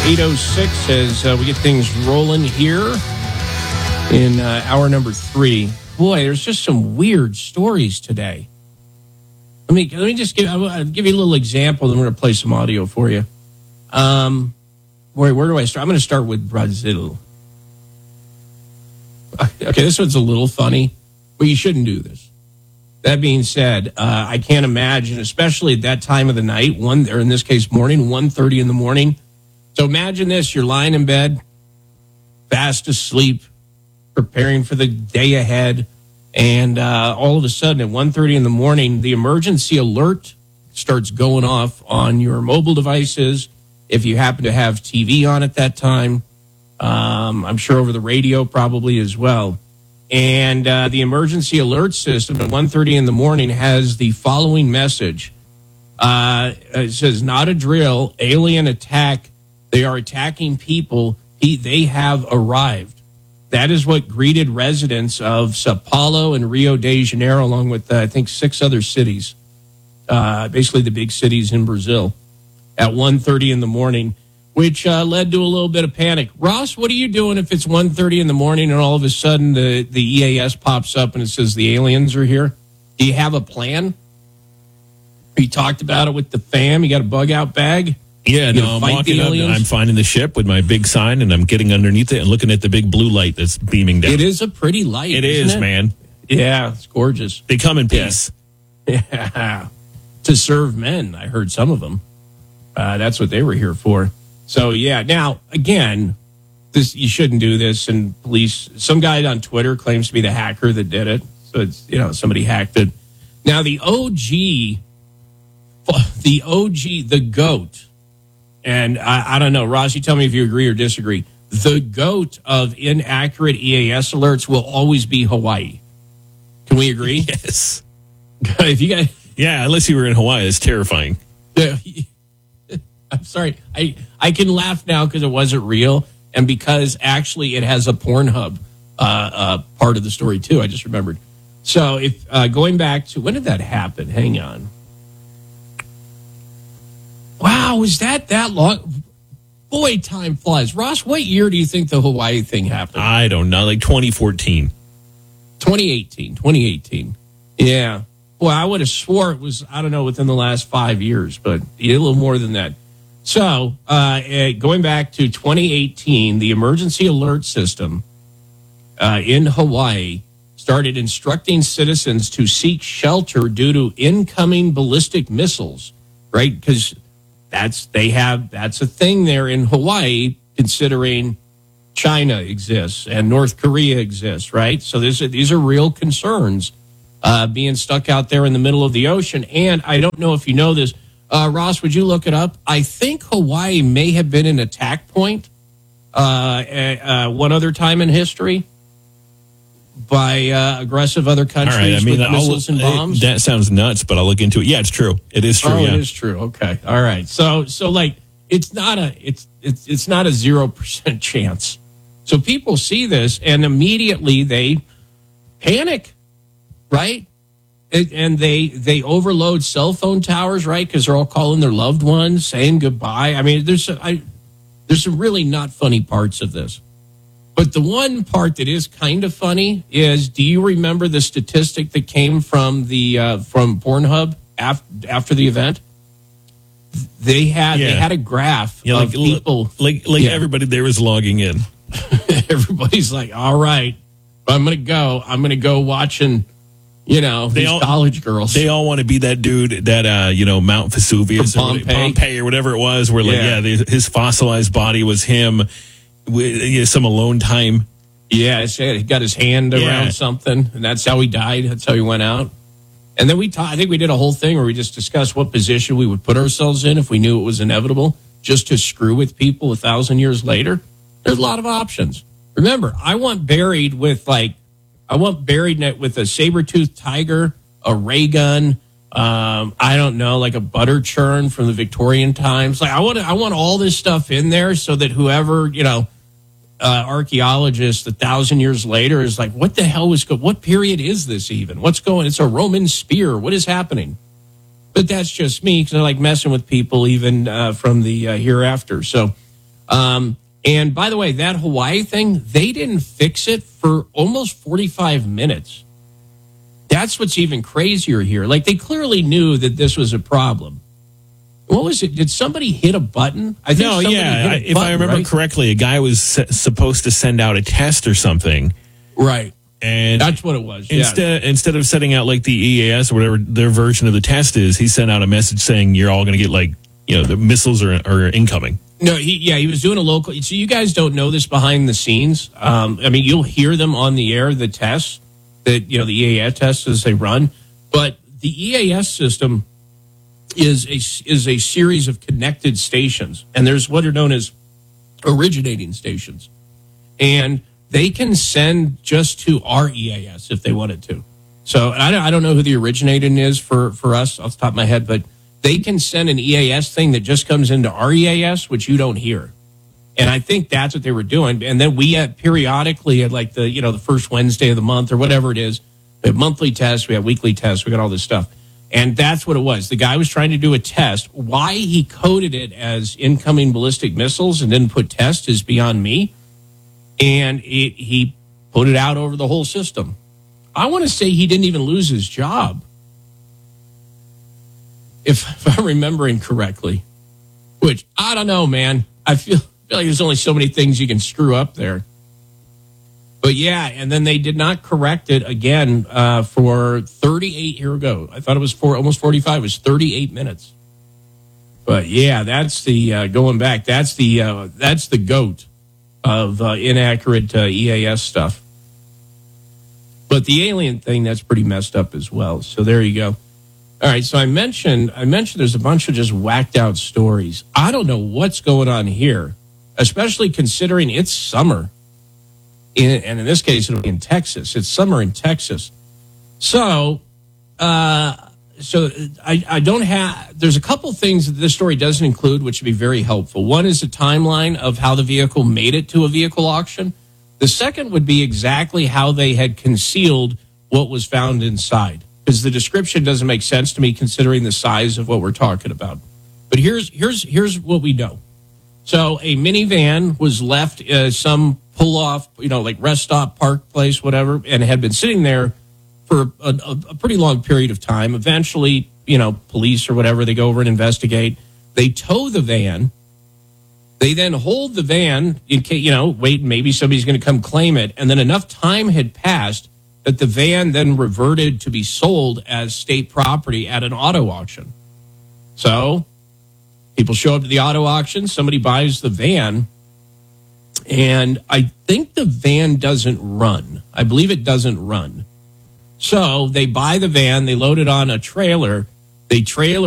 8:06 as we get things rolling here in hour number 3. Boy, there's just some weird stories today. Let me just I'll give you a little example, then we're going to play some audio for you. Where do I start? I'm going to start with Brazil. Okay, this one's a little funny, but you shouldn't do this. That being said, I can't imagine, especially at that time of the night, or in this case morning, 1:30 in the morning. So imagine this, you're lying in bed, fast asleep, preparing for the day ahead, and all of a sudden at 1:30 in the morning, the emergency alert starts going off on your mobile devices. If you happen to have TV on at that time, I'm sure over the radio probably as well. And the emergency alert system at 1:30 in the morning has the following message. It says, not a drill, alien attack. They are attacking people. They have arrived. That is what greeted residents of Sao Paulo and Rio de Janeiro, along with, I think, 6 other cities, basically the big cities in Brazil, at 1:30 in the morning, which led to a little bit of panic. Ross, what are you doing if it's 1:30 in the morning and all of a sudden the EAS pops up and it says the aliens are here? Do you have a plan? You talked about it with the fam? You got a bug-out bag? Yeah, no, I'm walking up, I'm finding the ship with my big sign, and I'm getting underneath it and looking at the big blue light that's beaming down. It is a pretty light, isn't it? Man. Yeah, it's gorgeous. They come in peace. Yeah. To serve men, I heard some of them. That's what they were here for. So, yeah. Now, again, you shouldn't do this, and police, some guy on Twitter claims to be the hacker that did it. So, it's, somebody hacked it. Now, the GOAT, and I don't know, Ross, you tell me if you agree or disagree. The GOAT of inaccurate EAS alerts will always be Hawaii. Can we agree? Yes. If you guys, yeah, unless you were in Hawaii, it's terrifying. I'm sorry. I can laugh now because it wasn't real, and because actually it has a Pornhub part of the story too. I just remembered. So if going back to when did that happen? Hang on. Wow, was that long? Boy, time flies. Ross, what year do you think the Hawaii thing happened? I don't know, like 2014. 2018. Yeah. Boy, I would have swore it was, I don't know, within the last 5 years, but a little more than that. So, going back to 2018, the emergency alert system in Hawaii started instructing citizens to seek shelter due to incoming ballistic missiles, right? Because that's a thing there in Hawaii, considering China exists and North Korea exists, right? So these are real concerns being stuck out there in the middle of the ocean. And I don't know if you know this, Ross, would you look it up? I think Hawaii may have been an attack point one other time in history by aggressive other countries with missiles and bombs. That sounds nuts, but I'll look into it. Yeah, it's true. It is true. Oh, yeah. It is true. Okay. All right. So like it's not a 0% chance. So people see this and immediately they panic, right? And they overload cell phone towers, right? Because they're all calling their loved ones, saying goodbye. I mean, there's some really not funny parts of this. But the one part that is kind of funny is, do you remember the statistic that came from from Pornhub after the event? They had a graph of people. Everybody there was logging in. Everybody's like, all right, I'm going to go watching, these college girls. They all want to be that dude that, Mount Vesuvius or Pompeii or whatever it was, where his fossilized body was him with some alone time. Yeah, he got his hand around something, and that's how he died. That's how he went out. And then I think we did a whole thing where we just discussed what position we would put ourselves in if we knew it was inevitable, just to screw with people 1,000 years later. There's a lot of options. Remember, I want buried with a saber-toothed tiger, a ray gun, I don't know, like a butter churn from the Victorian times. Like I want all this stuff in there so that whoever, archaeologist 1,000 years later is like, what the hell what period is this even? What's going? It's a Roman spear. What is happening? But that's just me because I like messing with people even from the hereafter. So And by the way, that Hawaii thing, they didn't fix it for almost 45 minutes. That's what's even crazier here. Like, they clearly knew that this was a problem. What was it? Did somebody hit a button? I think if I remember correctly, a guy was supposed to send out a test or something. Right. And that's what it was. Instead of sending out like the EAS or whatever their version of the test is, he sent out a message saying you're all going to get the missiles are incoming. No, he was doing a local. So you guys don't know this behind the scenes. I mean, you'll hear them on the air, the tests that the EAS tests as they run, but the EAS system is a series of connected stations, and there's what are known as originating stations, and they can send just to our EAS if they wanted to. So I don't know who the originating is for us off the top of my head, but they can send an EAS thing that just comes into our EAS, which you don't hear. And I think that's what they were doing. And then we periodically at like the first Wednesday of the month or whatever it is, we have monthly tests, we have weekly tests, we got all this stuff. And that's what it was. The guy was trying to do a test. Why he coded it as incoming ballistic missiles and didn't put test is beyond me. And he put it out over the whole system. I want to say he didn't even lose his job, if I'm remembering correctly. Which, I don't know, man. I feel like there's only so many things you can screw up there. But yeah, and then they did not correct it again for 38. Here we go. I thought it was almost 45. It was 38 minutes. But yeah, that's the going back. That's the goat of inaccurate EAS stuff. But the alien thing, that's pretty messed up as well. So there you go. All right, so I mentioned there's a bunch of just whacked out stories. I don't know what's going on here, especially considering it's summer. And in this case, it'll be in Texas. It's summer in Texas. So I don't have, there's a couple things that this story doesn't include, which would be very helpful. One is a timeline of how the vehicle made it to a vehicle auction. The second would be exactly how they had concealed what was found inside, because the description doesn't make sense to me considering the size of what we're talking about. But here's what we know. So a minivan was left some pull-off, like rest stop, park place, whatever, and had been sitting there for a pretty long period of time. Eventually, police or whatever, they go over and investigate. They tow the van. They then hold the van in case, wait, maybe somebody's going to come claim it. And then enough time had passed that the van then reverted to be sold as state property at an auto auction. So people show up to the auto auction, somebody buys the van, and I think the van doesn't run. I believe it doesn't run. So they buy the van, they load it on a trailer, they trailer